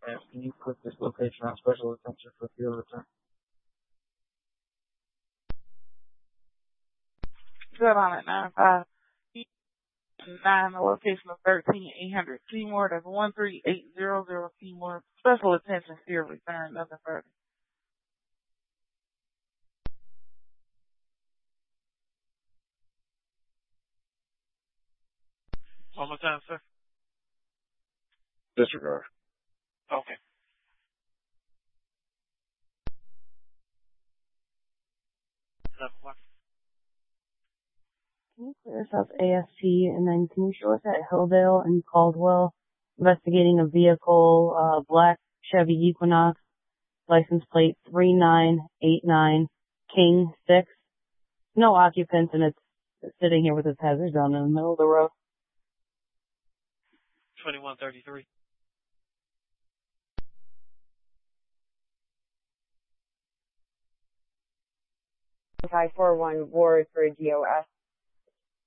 Yes, can you put this location on special attention for field return? Good on it, 95 the location of 13800 Seymour. That's 13800 Seymour. Special attention, field return, nothing further. One more time, sir. Disregard. Okay. Can you clear us up AST, and then can you show us at Hilldale and Caldwell, investigating a vehicle, black Chevy Equinox, license plate 3989 King 6. No occupants, and it's sitting here with its hazards on in the middle of the road. 2133. 541 Ward for GOS.